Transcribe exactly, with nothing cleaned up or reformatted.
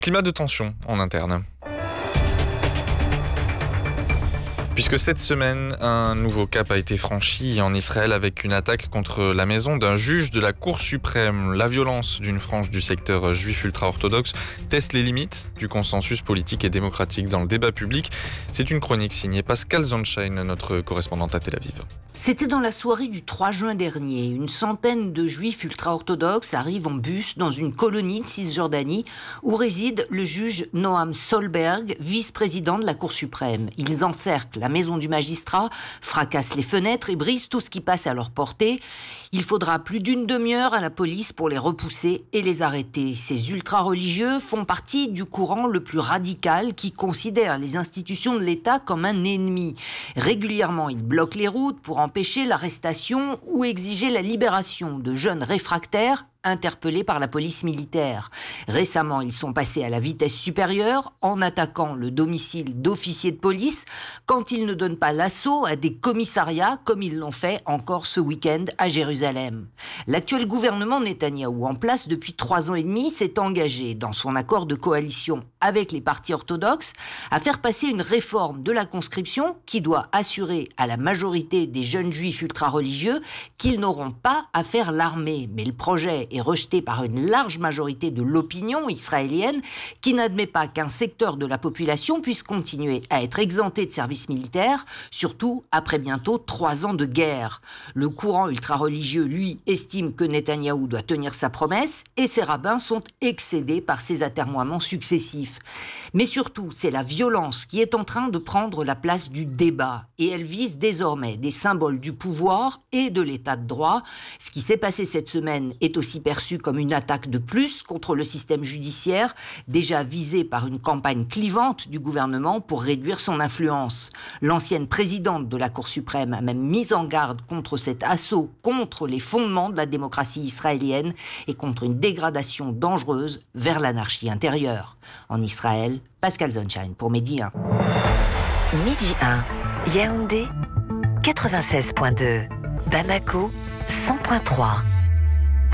Climat de tension en interne. Puisque cette semaine, un nouveau cap a été franchi en Israël avec une attaque contre la maison d'un juge de la Cour suprême. La violence d'une frange du secteur juif ultra-orthodoxe teste les limites du consensus politique et démocratique dans le débat public. C'est une chronique signée Pascal Zonshine, notre correspondante à Tel Aviv. C'était dans la soirée du trois juin dernier. Une centaine de juifs ultra-orthodoxes arrivent en bus dans une colonie de Cisjordanie où réside le juge Noam Solberg, vice-président de la Cour suprême. Ils encerclent la maison du magistrat, fracassent les fenêtres et brisent tout ce qui passe à leur portée. Il faudra plus d'une demi-heure à la police pour les repousser et les arrêter. Ces ultra-religieux font partie du courant le plus radical qui considère les institutions de l'État comme un ennemi. Régulièrement, ils bloquent les routes pour empêcher l'arrestation ou exiger la libération de jeunes réfractaires interpellés par la police militaire. Récemment, ils sont passés à la vitesse supérieure en attaquant le domicile d'officiers de police quand ils ne donnent pas l'assaut à des commissariats comme ils l'ont fait encore ce week-end à Jérusalem. L'actuel gouvernement Netanyahou, en place depuis trois ans et demi, s'est engagé dans son accord de coalition avec les partis orthodoxes à faire passer une réforme de la conscription qui doit assurer à la majorité des jeunes juifs ultra-religieux qu'ils n'auront pas à faire l'armée. Mais le projet est rejeté par une large majorité de l'opinion israélienne qui n'admet pas qu'un secteur de la population puisse continuer à être exempté de service militaire, surtout après bientôt trois ans de guerre. Le courant ultra-religieux, lui, estime que Netanyahou doit tenir sa promesse et ses rabbins sont excédés par ses atermoiements successifs. Mais surtout, c'est la violence qui est en train de prendre la place du débat et elle vise désormais des symboles du pouvoir et de l'état de droit. Ce qui s'est passé cette semaine est aussi perçu comme une attaque de plus contre le système judiciaire, déjà visé par une campagne clivante du gouvernement pour réduire son influence. L'ancienne présidente de la Cour suprême a même mis en garde contre cet assaut contre les fondements de la démocratie israélienne et contre une dégradation dangereuse vers l'anarchie intérieure. En Israël, Pascal Zonshine pour Midi un. Midi un, Yaoundé, quatre-vingt-seize virgule deux, Bamako, cent virgule trois.